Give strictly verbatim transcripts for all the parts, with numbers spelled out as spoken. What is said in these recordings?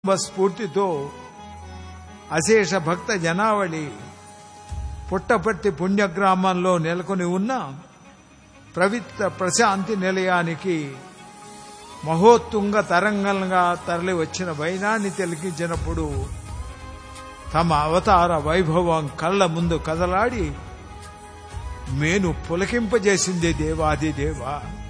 స్ఫూర్తితో అశేష భక్త జనావళి పుట్టపర్తి పుణ్యగ్రామంలో నెలకొని ఉన్న పవిత్ర ప్రశాంతి నిలయానికి మహోత్తుంగ తరంగంగా తరలి వచ్చిన వైనాన్ని తిలకించినప్పుడు తమ అవతార వైభవం కళ్ల ముందు కదలాడి మేను పులకింపజేసింది దేవాదిదేవ.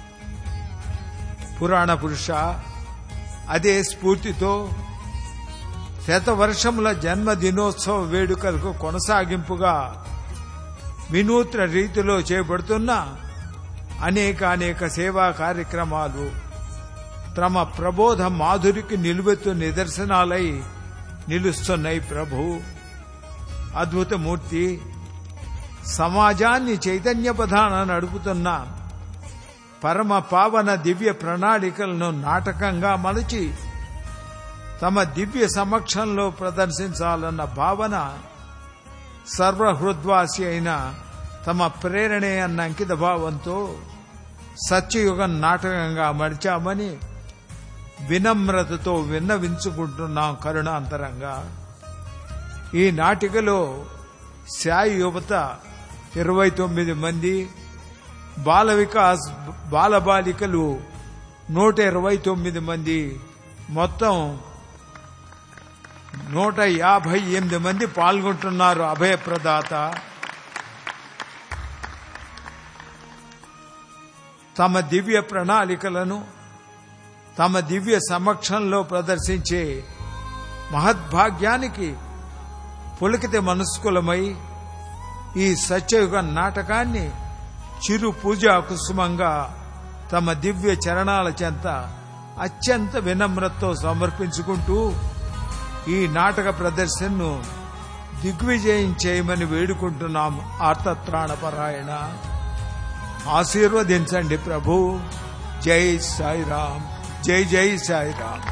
పురాణ పురుష, అదే స్ఫూర్తితో శతవర్షముల జన్మదినోత్సవ వేడుకలకు కొనసాగింపుగా వినూత్న రీతిలో చేపడుతున్న అనేక అనేక సేవా కార్యక్రమాలు తమ ప్రబోధ మాధురికి నిలువెత్తు నిదర్శనాలై నిలుస్తున్నాయి. ప్రభు అద్భుతమూర్తి సమాజాన్ని చైతన్యపథాన నడుపుతున్న పరమ పావన దివ్య ప్రణాళికలను నాటకంగా మలచి తమ దివ్య సమక్షంలో ప్రదర్శించాలన్న భావన సర్వహృద్వాసి అయిన తమ ప్రేరణే అన్న అంకిత భావంతో సత్యయుగం నాటకంగా మడిచామని వినమ్రతతో విన్నవించుకుంటున్నాం కరుణాంతరంగా. ఈ నాటికలో సాయి యువత ఇరవై తొమ్మిది మంది, బాల వికాస్ బాలబాలికలు నూట ఇరవై తొమ్మిది మంది, మొత్తం నూట యాభై ఎనిమిది మంది పాల్గొంటున్నారు. అభయప్రదాత తమ దివ్య ప్రణాళికలను తమ దివ్య సమక్షంలో ప్రదర్శించే మహద్భాగ్యానికి పులకిత మనస్కులమై ఈ సత్యయుగ నాటకాన్ని చిరు పూజా కుసుమంగా తమ దివ్య చరణాల చెంత అత్యంత వినమ్రతతో సమర్పించుకుంటూ ఈ నాటక ప్రదర్శనను దిగ్విజయం చేయమని వేడుకుంటున్నాం. ఆర్తత్రాణపరాయణ ఆశీర్వదించండి ప్రభు. జై సాయిరాం, జై జై సాయిరాం.